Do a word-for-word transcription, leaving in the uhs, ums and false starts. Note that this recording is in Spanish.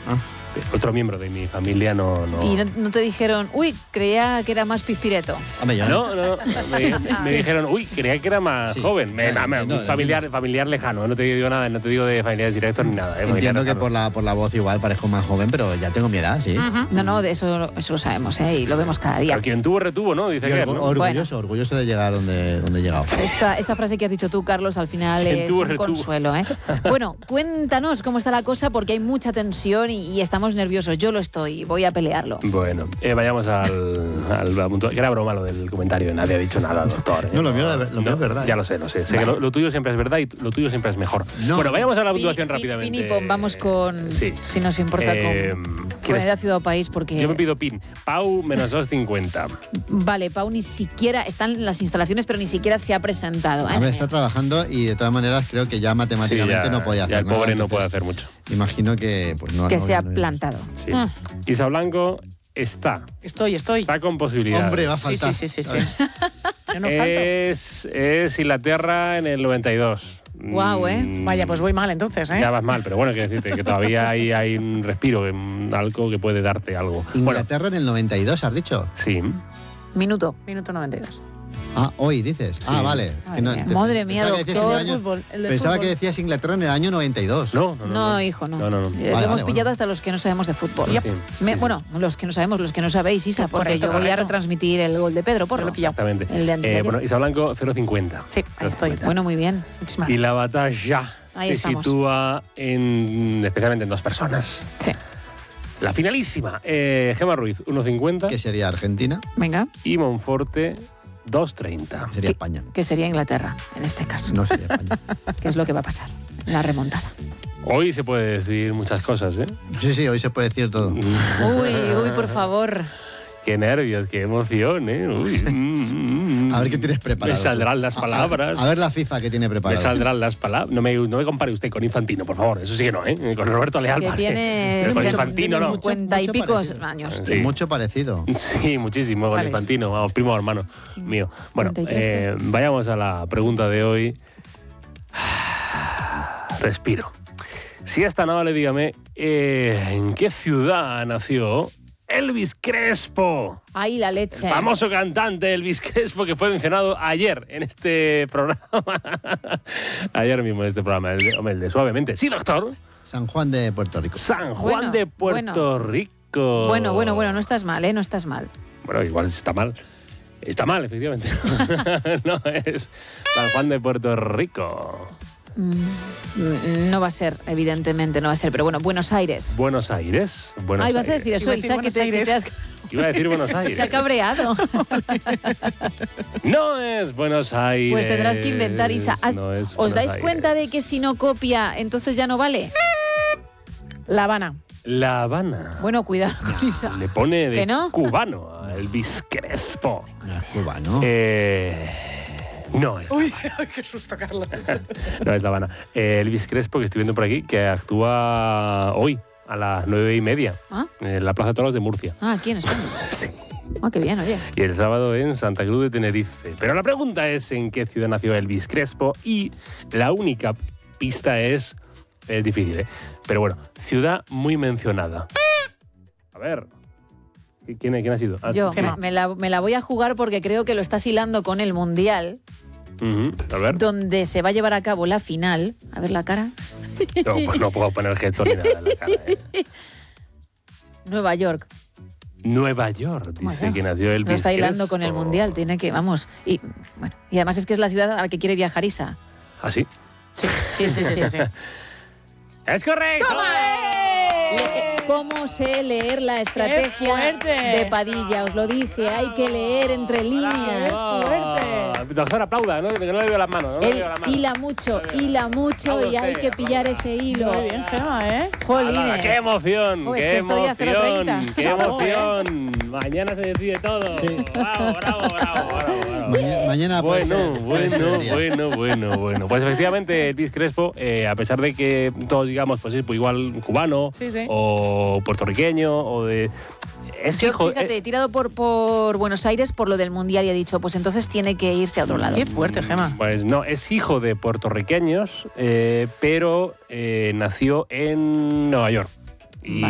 Ah. Otro miembro de mi familia no... no... Y no, no te dijeron, uy, creía que era más pizpireto. Hombre, yo No, no, me, me dijeron, uy, creía que era más Sí. joven. Me, No, me, no, no, familiar, familiar lejano, no te digo nada, no te digo de familiares directos ni nada. Eh, familiar Entiendo que lejano. por la, por la voz igual parezco más joven, pero ya tengo mi edad, sí. Uh-huh. No, no, de eso, eso lo sabemos, ¿eh? Y lo vemos cada día. Pero quien tuvo, retuvo, ¿no? Dice Y que orgu- ¿no? orgulloso, orgulloso de llegar donde, donde he llegado. Esa, esa frase que has dicho tú, Carlos, al final Quien es tuvo, un retuvo. consuelo, ¿eh? Bueno, cuéntanos cómo está la cosa, porque hay mucha tensión y, y estamos nerviosos. Yo lo estoy, voy a pelearlo. Bueno, eh, vayamos al, al, al punto. Que era broma lo del comentario, nadie ha dicho nada, doctor. ¿eh? No, lo mío, lo mío es verdad, Ya ¿eh? lo sé, lo sé. Sé Vale. que lo, lo tuyo siempre es verdad y lo tuyo siempre es mejor. No. Bueno, vayamos a la Pini- puntuación pi- rápidamente. Pinipom, vamos con, Sí. si nos importa, Eh, con, con ¿quieres? edad, ciudad o país, porque... Yo me pido pin. Pau menos dos cincuenta. Vale, Pau ni siquiera está en las instalaciones, pero ni siquiera se ha presentado. ¿eh? A ver, está trabajando y de todas maneras creo que ya matemáticamente Sí, ya- no podía hacer ya el nada, pobre no entonces puede hacer mucho. Imagino que pues no que no- se ha no- plantado. Sí. Mm. Isa Blanco está. Estoy, estoy. Está con posibilidades. Hombre, va a Sí, faltar. sí, sí, sí, A sí. ver. Yo no falto. Es, es Inglaterra en el noventa y dos. Guau, ¿eh? Mm, Vaya, pues voy mal entonces, ¿eh? Ya vas mal, pero bueno, quiero decirte que todavía hay, hay un respiro, un- algo que puede darte algo. Bueno, Inglaterra en el noventa y dos, has dicho. sí. Minuto. Minuto noventa y dos. Ah, hoy dices. Ah, vale. Madre Que no- mía. te- Madre mía, pensaba que decías doctor. en el año- Fútbol, el de Pensaba fútbol. que decías Inglaterra en el año noventa y dos. No, no, no. No, hijo, no. No, no, no. Eh, Vale, lo vale, hemos bueno. pillado hasta los que no sabemos de fútbol. Yep. Me- Sí, sí. Bueno, los que no sabemos, los que no sabéis, Isa, porque Correcto, yo voy a correcto. retransmitir el gol de Pedro Porro. Yo lo he pillado. Exactamente. El de antes de Eh, ayer. bueno, Isa Blanco, cero cincuenta. Sí, ahí estoy. Bueno, muy bien. Muchísimas Y la gracias. batalla Ahí se estamos. sitúa en, especialmente en dos personas. Sí. La finalísima, eh, Gemma Ruiz, uno cincuenta. Que sería Argentina, Venga, Y Monforte, dos treinta. que sería España. que sería Inglaterra, en este caso. No sería España. Que es lo que va a pasar. La remontada. Hoy se puede decir muchas cosas, ¿eh? Sí, sí, hoy se puede decir todo. Uy, uy, por favor. Qué nervios, qué emoción, ¿eh? Uy, mm, mm, A ver qué tienes preparado. Me saldrán tú. las A- a- palabras. A, ver la FIFA que tiene Me preparado. saldrán las palabras. No me, no me compare usted con Infantino, por favor. Eso sí que no, ¿eh? Con Roberto Leal. Que vale. tiene Pero con mucho- Infantino no. mucho- cincuenta y mucho pico parecido. años. Sí. Mucho parecido. Sí, muchísimo con ¿Cuál es? Infantino, vamos, primo hermano mío. Bueno, cuarenta y tres, eh, vayamos a la pregunta de hoy. Respiro. Si es tan amable, dígame, eh, ¿en qué ciudad nació Elvis Crespo? Ahí la El leche. famoso cantante Elvis Crespo que fue mencionado ayer en este programa. Ayer mismo en este programa, el de, hombre, el de Suavemente. Sí, doctor. San Juan de Puerto Rico. San Juan Bueno, de Puerto Rico. Bueno, bueno, bueno, no estás mal, ¿eh? No estás mal. Bueno, igual está mal. Está mal, efectivamente. No es San Juan de Puerto Rico. Mm, No va a ser, evidentemente, no va a ser. Pero bueno, Buenos Aires. Buenos Aires. Buenos Ay, vas a Aires. decir eso, Iba a decir Isa, que Buenos te, que Aires. te has... Iba a decir Buenos Aires. Se ha cabreado. No es Buenos Aires. Pues tendrás que inventar, Isa. ¿Has- No es ¿Os Buenos dais Aires. cuenta de que si no copia, entonces ya no vale? La Habana. La Habana. Bueno, cuidado con Isa. Le pone de ¿Que no? cubano a Elvis Crespo. Ah, cubano. Eh, no es. Uy, qué susto, Carlos. No es La Habana. Eh, Elvis Crespo, que estoy viendo por aquí, que actúa hoy a las nueve y media ¿Ah? en la Plaza de Toros de Murcia. Ah, aquí en España. Sí. Ah, qué bien, oye. Y el sábado en Santa Cruz de Tenerife. Pero la pregunta es en qué ciudad nació Elvis Crespo y la única pista es... Es difícil, ¿eh? Pero bueno, ciudad muy mencionada. A ver. ¿Quién, quién ha sido? Ah, Yo Gemma. me, me la, me la voy a jugar porque creo que lo estás hilando con el Mundial, ujú, a ver. donde se va a llevar a cabo la final. A ver la cara. No, pues no puedo poner gestos ni nada en la cara, ¿eh? Nueva York. Nueva York, dice Bueno, que nació Elvis Lo está hilando Crespo. con el Mundial. Tiene que, vamos. Y, bueno, y además es que es la ciudad a la que quiere viajar Isa. ¿Ah, sí? Sí, sí, sí. sí. sí. ¡Es correcto! Le- ¿Cómo sé leer la estrategia fuerte! de Padilla? Os lo dije, hay que leer entre líneas. ¡Bravo! fuerte! Doctor, aplauda, ¿no? Que no le veo las manos. No le Él veo las manos. hila mucho, hila mucho Bravo y hay usted, que pillar bravo. ese hilo. Muy bien, Gemma, ¿eh? Jolines. ¡Hala, ¡Qué emoción! Jo, es ¡Qué que estoy a cero emoción! treinta. ¡Qué Bravo, ¿eh? emoción! Mañana se decide todo. Sí. ¡Bravo, bravo, bravo, bravo, bravo! Maña- mañana puede Bueno, ser- puede ser bueno, el día. bueno, bueno, bueno. Pues efectivamente, Elvis Crespo, eh, a pesar de que todos digamos, pues es pues igual cubano Sí, sí. o puertorriqueño o de... Es Yo, hijo... fíjate, eh, he tirado por, por Buenos Aires por lo del Mundial y he dicho, pues entonces tiene que irse a otro lado. Qué fuerte, Gemma. Pues no, es hijo de puertorriqueños, eh, pero eh, nació en Nueva York. Y